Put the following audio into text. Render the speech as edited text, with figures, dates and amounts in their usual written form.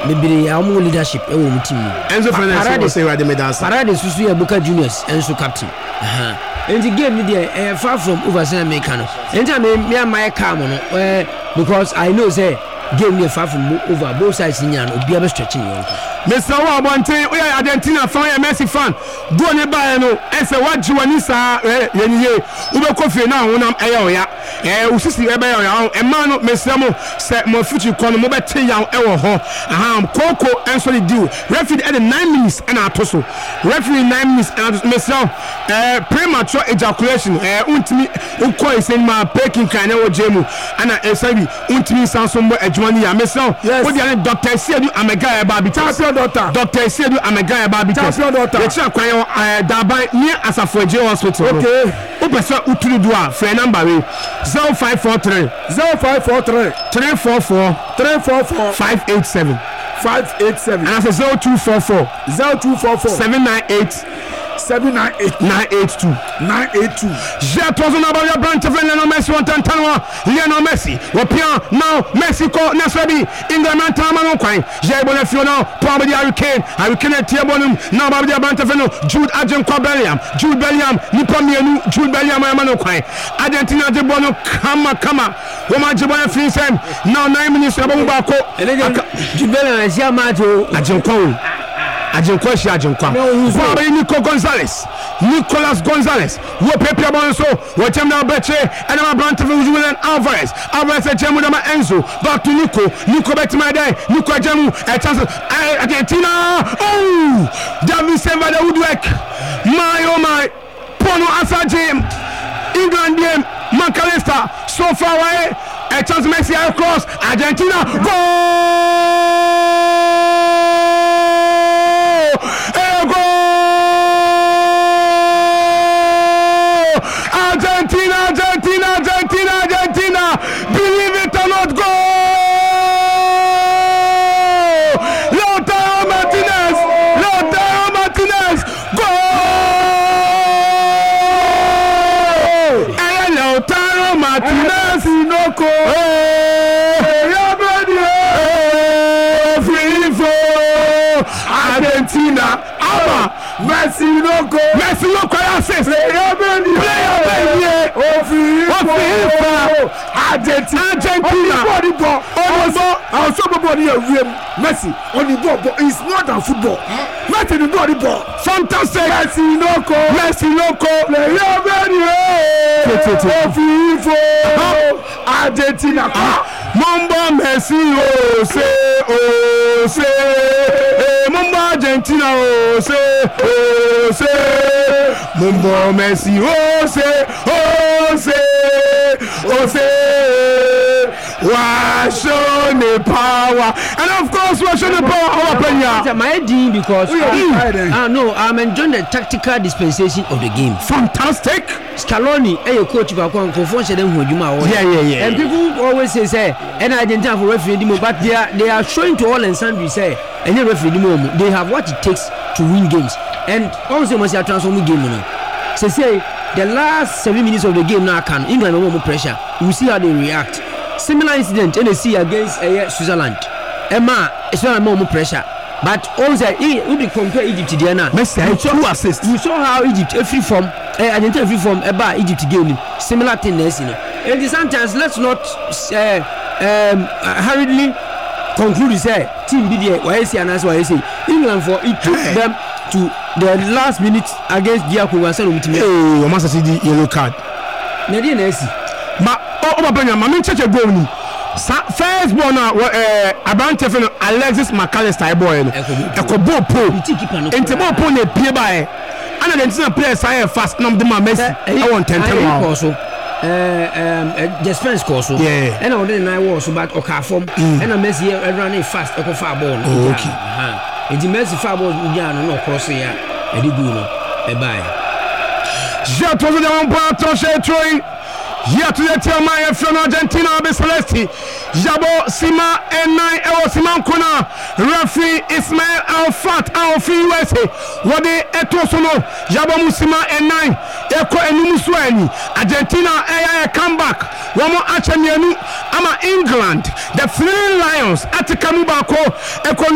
bibiri amu leadership e wo team Enzo Fernandez say we dey medals Parade susu Boca Juniors Enzo captain and the game there far from overseas America no and me my calm no because I know say game near far from over both sides in yan obi be stretching you Mr. Wabonte we are Argentina fan we Messi fan go ne ba no e say what Giovanni sa yeniye ube kofi na wonam eya oya usisi ebe ya e ma no Mr. mo say mo future kono mo bete ya e wo ho koko enso the deal referee at 9 minutes and atoso referee 9 minutes and Mr. premature ejaculation untimi ukoi say ma peking kan e wo jemu ana esabi untimi sansombo Giovanni ya Mr. wo dia Dr. Sedu Amega eba bi Dr. Sedu Amega eba bi ye tira kwan daban ni Asafoje hospital okay o pesa utuludu a free number we 0543 344 587 and I say 0244 798 982 j'ai toujours na ba branch Lionel Messi on tantanwa Lionel Messi Wapia now Mexico Nasrabi England tamano kwan j'ai bon fiona Paul Harry Kane tiabonum na ba dia branch Jude Bellingham ni pamienu Jude Bellingham amano kwan Argentina de bono kama wo ma je bon finsem now 9 minutes na ba ko Jude Bellingham sia majo Ajenkwa Nicolas Gonzalez wo pepia bonso wo temna beche and my brand of Julian Alvarez Jemu na Enzo back to Nico betima dey Nico Jemu a chance Argentina David Silva the woodwork my Pono Asajim England game McAllister so far away a chance Messi across Argentina Argentina, believe it or not, go! Lautaro Martinez, go! Lautaro Martinez, Argentina, Messi Loco assist. Player Argentina. Messi on the ball, but it's more than football. Messi the ball, fantastic. Messi Loco. Argentina. Mamba Messi, Mamba Argentina, Mamba Messi, show the power, and of course, we show the power of Peña. My dean because I'm enjoying the tactical dispensation of the game. Fantastic. Scaloni, coach, and people always say, and I didn't have a referee, but they are showing to all and sundry say, and they have what it takes to win games, and also must transform the game. So say the last 7 minutes of the game now can England more pressure. We see how they react. Similar incident NSC against Switzerland. Emma, it's not more pressure. But also, if we compare Egypt to Diana, Messi assist. You saw how Egypt free from Argentina free from about Egypt game. Similar thing, and sometimes let's not hurriedly conclude. Say team BDA, YSC and YSC. England for it took them to the last minute against Diaco and San Umtime. Hey, you must see the yellow card. Nadi Nessi. But I'm check a goal. First born Abante Alexis McAllister boy. Ekobo pro. Into ball pon e pie by. And Argentina players are fast number my Messi. I want 10 also. Just fence course. Yeah. And I didn't I was about Okaform. And a Messi running fast Oko far ball. Okay. And the Messi far ball no cross here. I did do no. Bye. Jet was the one part of Troy. Here to the team from Argentina be Celesti. Jabo Sima N9 Ewo Siman Kuna. Referee Ismail Alfat Alfi USA. Wade Etosono. Jabo Musima N9 Eko Enumusweni. Argentina a comeback. Wamo Achemienu Ama England. The Flying Lions at Kamubako Eko